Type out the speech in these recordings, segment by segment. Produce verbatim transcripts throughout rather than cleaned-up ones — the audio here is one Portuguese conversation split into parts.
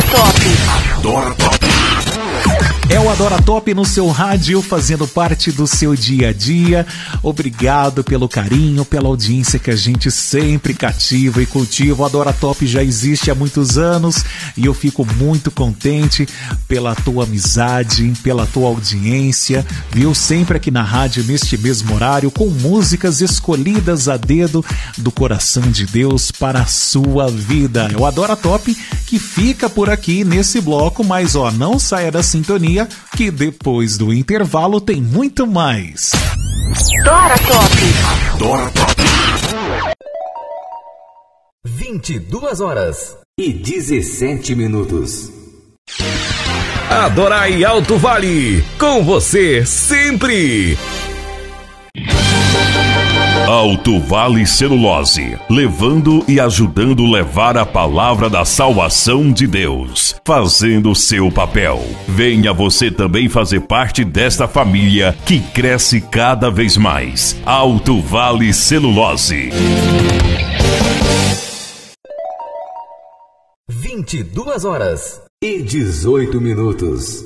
Top. Adora Top. É o Adora Top no seu rádio, fazendo parte do seu dia a dia. Obrigado pelo carinho, pela audiência que a gente sempre cativa e cultiva. O Adora Top já existe há muitos anos e eu fico muito contente pela tua amizade, pela tua audiência, viu? Sempre aqui na rádio, neste mesmo horário, com músicas escolhidas a dedo do coração de Deus para a sua vida. É o Adora Top que fica por aqui nesse bloco, mas ó, não saia da sintonia, que depois do intervalo tem muito mais. Adora Top. Adora Top. vinte e duas horas e dezessete minutos. Adorai Alto Vale, com você sempre. Alto Vale Celulose, levando e ajudando levar a palavra da salvação de Deus, fazendo seu papel. Venha você também fazer parte desta família que cresce cada vez mais. Alto Vale Celulose. vinte e duas horas e dezoito minutos.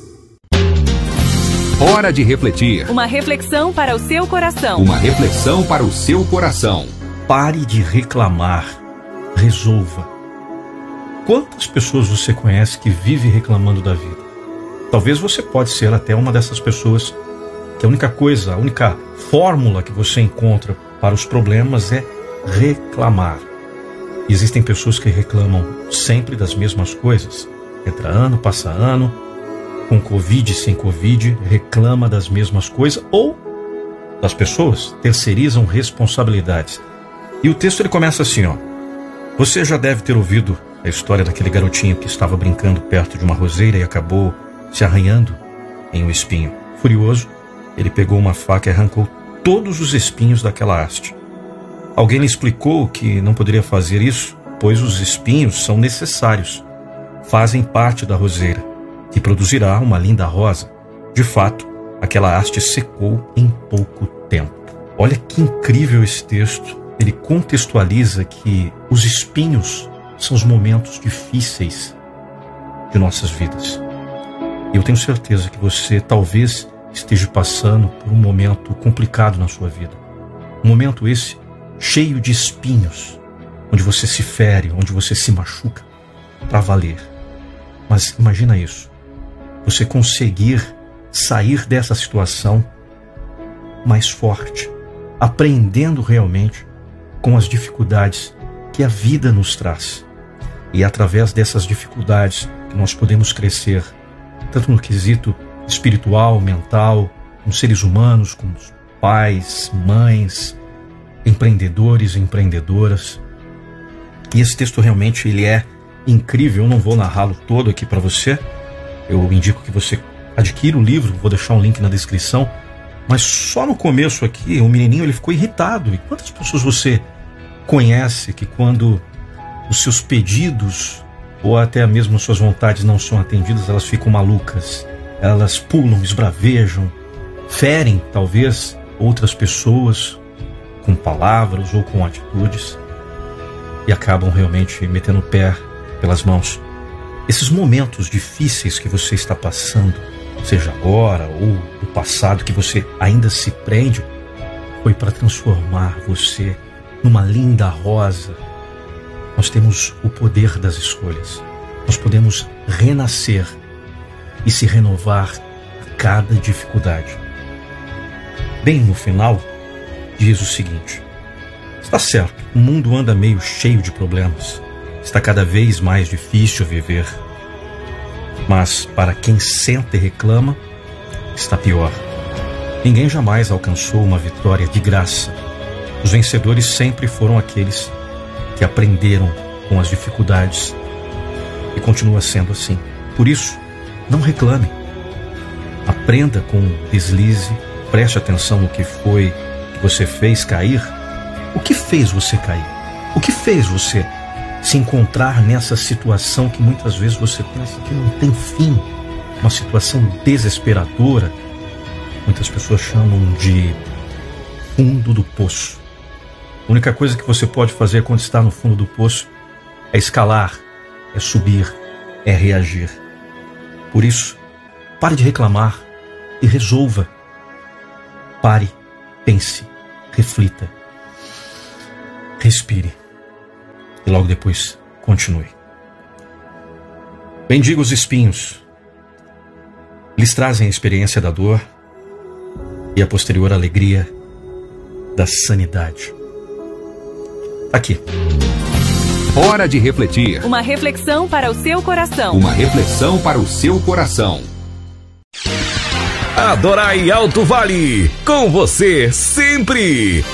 Hora de refletir. Uma reflexão para o seu coração. Uma reflexão para o seu coração. Pare de reclamar. Resolva. Quantas pessoas você conhece que vive reclamando da vida? Talvez você pode ser até uma dessas pessoas que a única coisa, a única fórmula que você encontra para os problemas é reclamar. E existem pessoas que reclamam sempre das mesmas coisas. Entra ano, passa ano, com Covid, sem Covid, reclama das mesmas coisas, ou as pessoas terceirizam responsabilidades. E o texto ele começa assim, ó. Você já deve ter ouvido a história daquele garotinho que estava brincando perto de uma roseira e acabou se arranhando em um espinho. Furioso, ele pegou uma faca e arrancou todos os espinhos daquela haste. Alguém lhe explicou que não poderia fazer isso, pois os espinhos são necessários, fazem parte da roseira, que produzirá uma linda rosa. De fato, aquela haste secou em pouco tempo. Olha que incrível esse texto. Ele contextualiza que os espinhos são os momentos difíceis de nossas vidas. E eu tenho certeza que você talvez esteja passando por um momento complicado na sua vida. Um momento esse cheio de espinhos, onde você se fere, onde você se machuca para valer. Mas imagina isso. Você conseguir sair dessa situação mais forte, aprendendo realmente com as dificuldades que a vida nos traz. E é através dessas dificuldades que nós podemos crescer, tanto no quesito espiritual, mental, com seres humanos, com pais, mães, empreendedores e empreendedoras. E esse texto realmente ele é incrível. Eu não vou narrá-lo todo aqui para você. Eu indico que você adquira o livro, vou deixar um link na descrição. Mas só no começo aqui, o menininho ele ficou irritado. E quantas pessoas você conhece que quando os seus pedidos ou até mesmo suas vontades não são atendidas, elas ficam malucas? Elas pulam, esbravejam, ferem talvez outras pessoas com palavras ou com atitudes e acabam realmente metendo o pé pelas mãos. Esses momentos difíceis que você está passando, seja agora ou no passado, que você ainda se prende, foi para transformar você numa linda rosa. Nós temos o poder das escolhas. Nós podemos renascer e se renovar a cada dificuldade. Bem no final, diz o seguinte: está certo, o mundo anda meio cheio de problemas. Está cada vez mais difícil viver. Mas para quem senta e reclama, está pior. Ninguém jamais alcançou uma vitória de graça. Os vencedores sempre foram aqueles que aprenderam com as dificuldades. E continua sendo assim. Por isso, não reclame. Aprenda com o deslize. Preste atenção no que foi que você fez cair. O que fez você cair? O que fez você se encontrar nessa situação que muitas vezes você pensa que não tem fim? Uma situação desesperadora. Muitas pessoas chamam de fundo do poço. A única coisa que você pode fazer quando está no fundo do poço é escalar, é subir, é reagir. Por isso, pare de reclamar e resolva. Pare, pense, reflita, respire e logo depois continue. Bendiga os espinhos. Lhes trazem a experiência da dor e a posterior alegria da sanidade. Aqui. Hora de refletir. Uma reflexão para o seu coração. Uma reflexão para o seu coração. Adorai Alto Vale, com você sempre.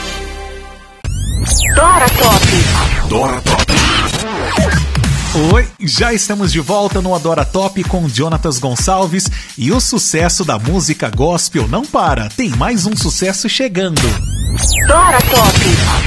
Dora Top. Dora Top. Oi, já estamos de volta no Adora Top com Jonatas Gonçalves e o sucesso da música gospel não para, tem mais um sucesso chegando. Dora Top.